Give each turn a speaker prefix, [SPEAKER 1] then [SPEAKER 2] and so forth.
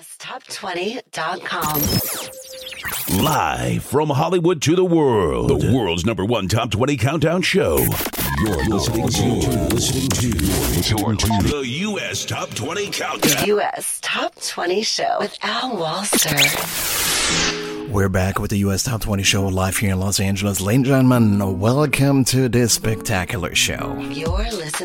[SPEAKER 1] USTop20.com.
[SPEAKER 2] Live from Hollywood to the world, the world's #1 Top 20 Countdown Show. You're listening to the US Top 20 Countdown.
[SPEAKER 1] The US Top 20 Show with Al Walser.
[SPEAKER 3] We're back with the US Top 20 Show live here in Los Angeles. Ladies and gentlemen, welcome to this spectacular show.
[SPEAKER 1] You're listening